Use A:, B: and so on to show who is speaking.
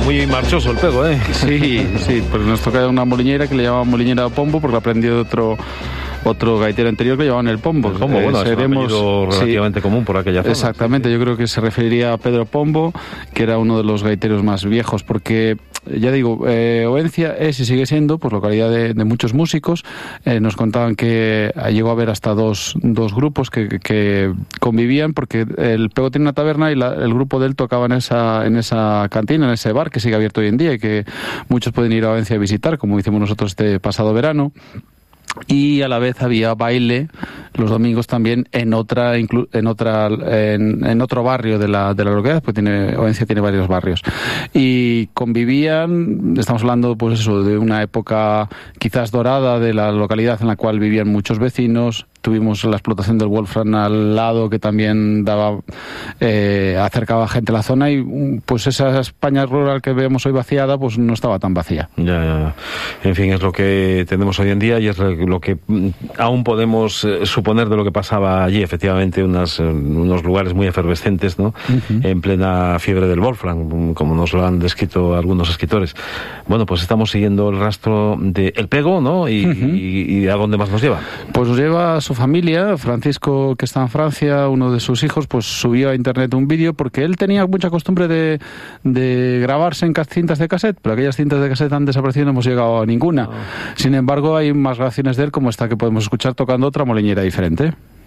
A: muy marchoso el Pego, ¿eh?
B: Sí, pues nos toca una moliñera que le llamaban moliñera de pombo porque la aprendió de otro gaitero anterior que llevaban el pombo.
A: El pombo, bueno, es un apellido relativamente común por aquella zona.
B: Exactamente, yo creo que se referiría a Pedro Pombo, que era uno de los gaiteros más viejos, porque, ya digo, Oencia es y sigue siendo pues localidad de muchos músicos. Nos contaban que llegó a haber hasta dos grupos que convivían, porque el Pego tiene una taberna y el grupo de él tocaba en esa cantina, en ese bar que sigue abierto hoy en día y que muchos pueden ir a Oencia a visitar, como hicimos nosotros este pasado verano. Y a la vez había baile los domingos también en otro barrio de la localidad, pues Oencia tiene varios barrios, y convivían. Estamos hablando pues eso, de una época quizás dorada de la localidad en la cual vivían muchos vecinos. Tuvimos la explotación del Wolfram al lado, que también acercaba gente a la zona, y pues esa España rural que vemos hoy vaciada, pues no estaba tan vacía.
A: Ya. En fin, es lo que tenemos hoy en día y es lo que aún podemos suponer de lo que pasaba allí. Efectivamente, unos lugares muy efervescentes, ¿no? Uh-huh. En plena fiebre del Wolfram, como nos lo han descrito algunos escritores. Bueno, pues estamos siguiendo el rastro de El Pego, ¿no? Y ¿a dónde más nos lleva?
B: Pues nos lleva a su familia. Francisco, que está en Francia, uno de sus hijos, pues subió a internet un vídeo, porque él tenía mucha costumbre de grabarse en cintas de cassette, pero aquellas cintas de cassette han desaparecido y no hemos llegado a ninguna. Sin embargo, hay más grabaciones de él, como esta que podemos escuchar tocando otra moliñera diferente.